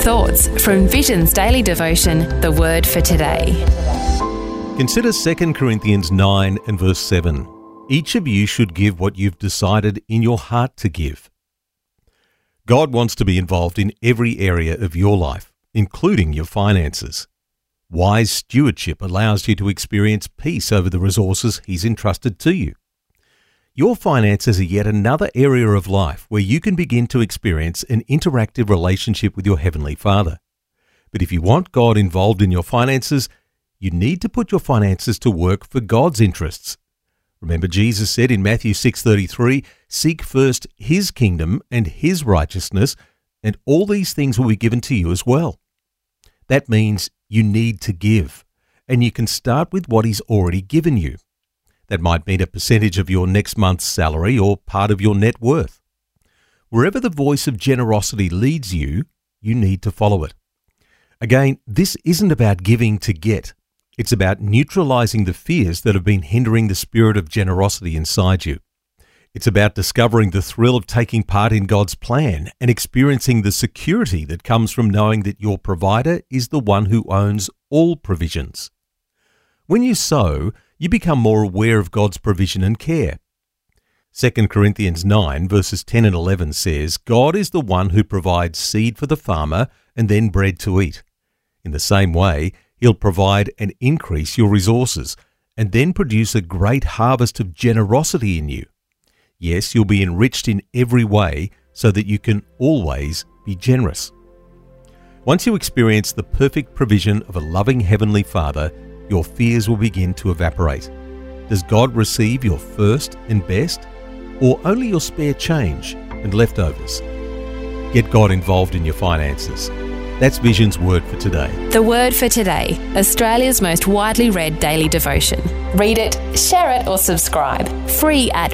thoughts from Vision's daily devotion, The Word for Today. Consider 2 Corinthians 9 and verse 7. Each of you should give what you've decided in your heart to give. God wants to be involved in every area of your life, including your finances. Wise stewardship allows you to experience peace over the resources He's entrusted to you. Your finances are yet another area of life where you can begin to experience an interactive relationship with your Heavenly Father. But if you want God involved in your finances, you need to put your finances to work for God's interests. Remember, Jesus said in Matthew 6:33, "Seek first His kingdom and His righteousness, and all these things will be given to you as well." That means you need to give, and you can start with what He's already given you. That might mean a percentage of your next month's salary or part of your net worth. Wherever the voice of generosity leads you, you need to follow it. Again, this isn't about giving to get. It's about neutralizing the fears that have been hindering the spirit of generosity inside you. It's about discovering the thrill of taking part in God's plan and experiencing the security that comes from knowing that your provider is the one who owns all provisions. When you sow, you become more aware of God's provision and care. 2 Corinthians 9 verses 10 and 11 says, "God is the one who provides seed for the farmer and then bread to eat. In the same way, He'll provide and increase your resources and then produce a great harvest of generosity in you. Yes, you'll be enriched in every way so that you can always be generous." Once you experience the perfect provision of a loving Heavenly Father, your fears will begin to evaporate. Does God receive your first and best, or only your spare change and leftovers? Get God involved in your finances. That's Vision's Word for Today. The Word for Today, Australia's most widely read daily devotion. Read it, share it or subscribe. Free at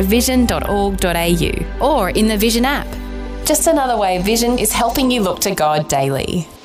vision.org.au or in the Vision app. Just another way Vision is helping you look to God daily.